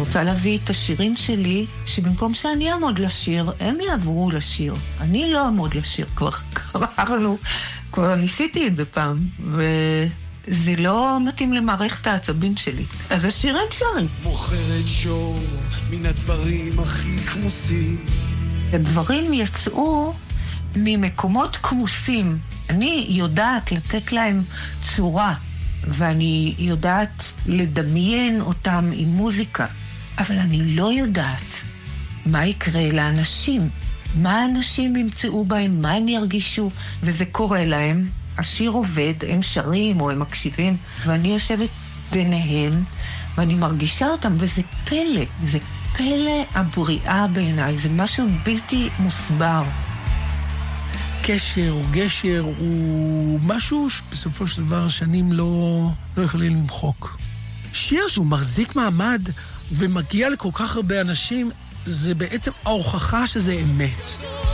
רוצה להביא את השירים שלי, שבמקום שאני אעמוד לשיר, הם יעברו לשיר. אני לא אעמוד לשיר, כבר ניסיתי את זה פעם, וזה לא מתאים למערכת העצבים שלי. אז השירים שרים. מוכרת שור מן הדברים הכי כמוסים. הדברים יצאו ממקומות כמוסים. אני יודעת לתת להם צורה, ואני יודעת לדמיין אותם עם מוזיקה, אבל אני לא יודעת מה יקרה לאנשים, מה האנשים ימצאו בהם, מה הם ירגישו, וזה קורה להם. השיר עובד, הם שרים או הם מקשיבים, ואני יושבת ביניהם, ואני מרגישה אותם, וזה פלא, זה פלא הבריאה בעיניי, זה משהו בלתי מוסבר. קשר או גשר הוא משהו שבסופו של דבר שנים לא יכולים למחוק. שיר שהוא מחזיק מעמד ומגיע לכל כך הרבה אנשים, זה בעצם ההוכחה שזה אמת.